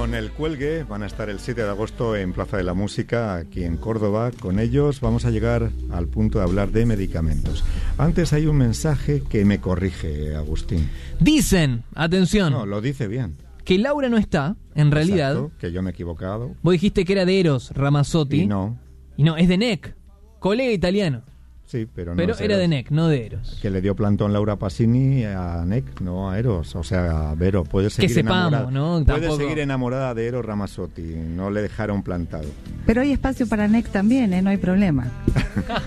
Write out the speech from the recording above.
Con el Cuelgue van a estar el 7 de agosto en Plaza de la Música, aquí en Córdoba. Con ellos vamos a llegar al punto de hablar de medicamentos. Antes hay un mensaje que me corrige, Agustín. Dicen, atención. No, lo dice bien. Que Laura no está, en realidad. Exacto, que yo me he equivocado. Vos dijiste que era de Eros Ramazzotti. Y no. Y no, es de NEC, colega italiano. Sí, pero no. Pero es era Eros. de NEC, no de Eros. Que le dio plantón Laura Pasini a NEC, no a Eros. O sea, a Vero, puede seguir sepamos, enamorada. ¿no? Puede Tampoco. seguir enamorada de Eros Ramazzotti. No le dejaron plantado. Pero hay espacio para NEC también, no hay problema.